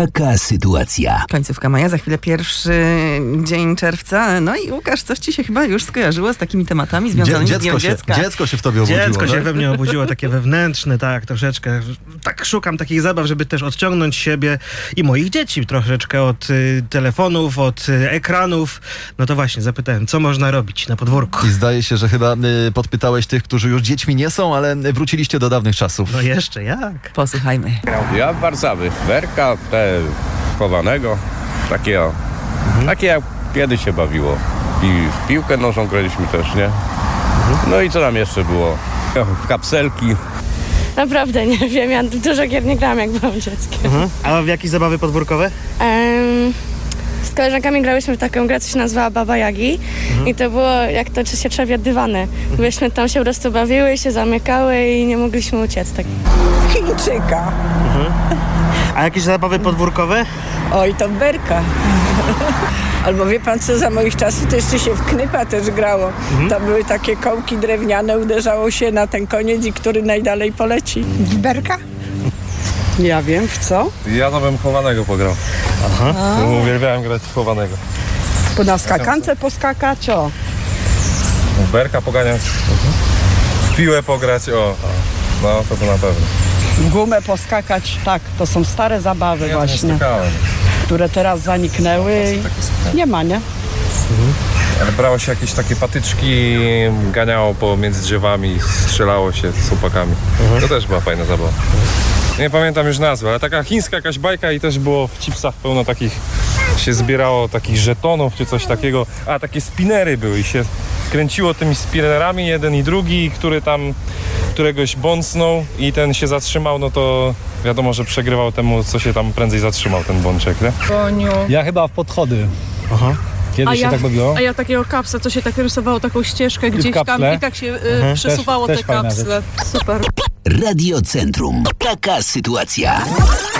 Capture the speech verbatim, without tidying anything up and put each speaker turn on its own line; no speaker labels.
Taka sytuacja.
Końcówka maja, za chwilę pierwszy dzień czerwca. No i Łukasz, coś ci się chyba już skojarzyło z takimi tematami związanymi
Dzie-
z Dniem
się,
Dziecka.
Dziecko się w tobie obudziło.
Dziecko się
tak?
we mnie obudziło, takie wewnętrzne, tak, troszeczkę. Tak szukam takich zabaw, żeby też odciągnąć siebie i moich dzieci troszeczkę od y, telefonów, od y, ekranów. No to właśnie, zapytałem, co można robić na podwórku?
I zdaje się, że chyba y, podpytałeś tych, którzy już dziećmi nie są, ale wróciliście do dawnych czasów.
No jeszcze jak?
Posłuchajmy.
Ja w Warszawy. Werka, te chowanego, takie o. Takie jak kiedyś się bawiło. I w piłkę nożną graliśmy też, nie? No i co tam jeszcze było? W kapselki.
Naprawdę nie wiem, ja dużo gier nie grałam, jak byłam dzieckiem.
Mhm. A w jakieś zabawy podwórkowe?
Em, z koleżankami grałyśmy w taką grę, co się nazywała Baba Jagi i to było jak to czy się przewidywane. Byśmy tam się po prostu bawiły, się zamykały i nie mogliśmy uciec. Tak.
Chińczyka.
A jakieś zabawy podwórkowe?
Oj, to berka. Albo wie pan co, za moich czasów to jeszcze się w knypa też grało. To były takie kołki drewniane, uderzało się na ten koniec i który najdalej poleci.
Berka?
Ja wiem, w co?
Ja to bym chowanego pograł. Aha. Uwielbiałem grać w chowanego.
Po na skakance poskakać, o.
Berka poganiać. W piłę pograć, o. No, to to na pewno.
W gumę poskakać, tak, to są stare zabawy
Ja
właśnie,
nie skakałem.
które teraz zaniknęły i nie ma, nie?
Ale brało się jakieś takie patyczki, ganiało pomiędzy drzewami, strzelało się z chłopakami. To też była fajna zabawa. Nie pamiętam już nazwy, ale taka chińska jakaś bajka i też było w chipsach pełno takich, się zbierało takich żetonów czy coś takiego. A, takie spinery były i się kręciło tymi spinnerami jeden i drugi, który tam któregoś bącnął i ten się zatrzymał, no to wiadomo, że przegrywał temu, co się tam prędzej zatrzymał, ten bączek, nie?
Ja chyba w podchody.
Aha.
Kiedyś
A
się
ja,
tak bawiło.
a ja takiego kapsla, co się tak rysowało, taką ścieżkę gdzieś tam
kapsle?
i tak się y, przesuwało
Też-
te
też fajna
kapsle. Super.
Radio Centrum. Taka sytuacja.